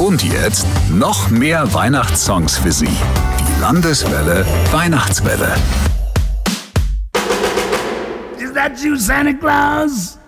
Und jetzt noch mehr Weihnachtssongs für Sie. Die Landeswelle Weihnachtswelle. Is that you, Santa Claus?